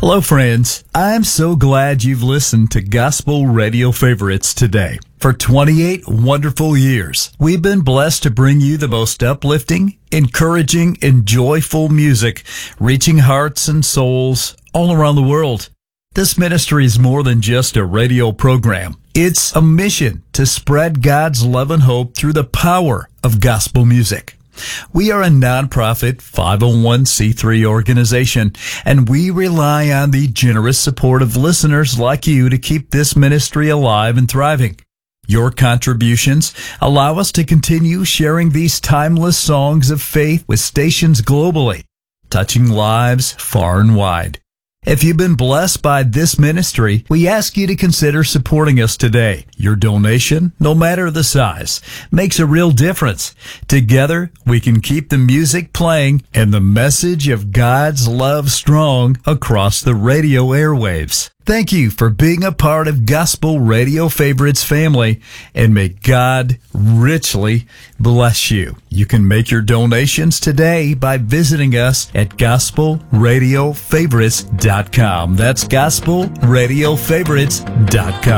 Hello, friends. I'm so glad you've listened to Gospel Radio Favorites today. For 28 wonderful years, we've been blessed to bring you the most uplifting, encouraging, and joyful music, reaching hearts and souls all around the world. This ministry is more than just a radio program. It's a mission to spread God's love and hope through the power of gospel music. We are a nonprofit 501c3 organization, and we rely on the generous support of listeners like you to keep this ministry alive and thriving. Your contributions allow us to continue sharing these timeless songs of faith with stations globally, touching lives far and wide. If you've been blessed by this ministry, we ask you to consider supporting us today. Your donation, no matter the size, makes a real difference. Together, we can keep the music playing and the message of God's love strong across the radio airwaves. Thank you for being a part of Gospel Radio Favorites family, and may God richly bless you. You can make your donations today by visiting us at gospelradiofavorites.com. That's gospelradiofavorites.com.